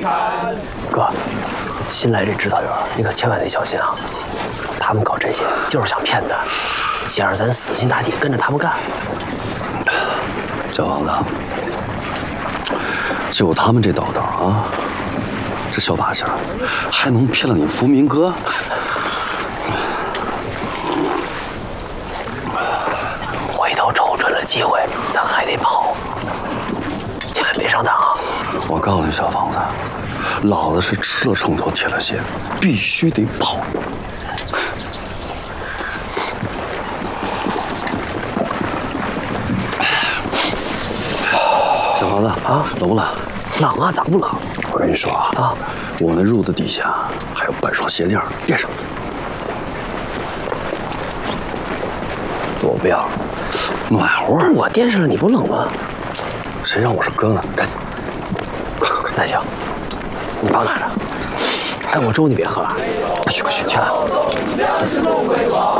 哥，新来这指导员，你可千万得小心啊！他们搞这些就是想骗咱，想让咱死心塌地跟着他们干。 小王子，就他们这道道啊，这小把戏还能骗了你福明哥？ 回头瞅准了机会，咱还得跑，千万别上当啊！ 我告诉你，小房子，老子是吃了秤砣铁了心，必须得跑。小房子啊，冷不冷？ 冷啊，咋不冷？ 我跟你说啊，我那褥子底下还有半双鞋垫，垫上。 我不要， 暖和。 我垫上了，你不冷吗？ 谁让我是哥呢？赶紧。 那行，你帮拿着。哎，我粥你别喝了， 快去快去去了。